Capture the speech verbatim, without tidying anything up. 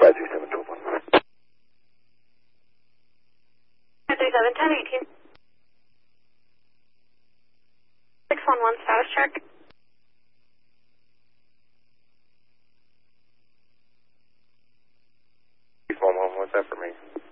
five three seven, twelve one. five three seven, ten eighteen. six one one, status check. Phone home, what's that for me?